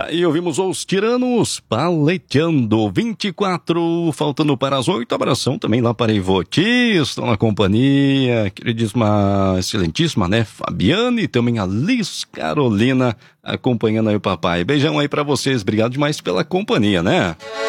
Aí ouvimos os Tiranos paleteando, 24, faltando para as 8. Abração também lá para Ivoti, estão na companhia, queridíssima, excelentíssima, né? Fabiane e também a Liz Carolina acompanhando aí o papai. Beijão aí para vocês, obrigado demais pela companhia, né?